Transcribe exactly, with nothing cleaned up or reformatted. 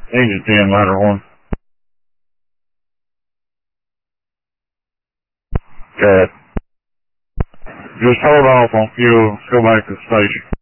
Agent ten, ladder one. Okay. Just hold off on fuel. Let's go back to the station.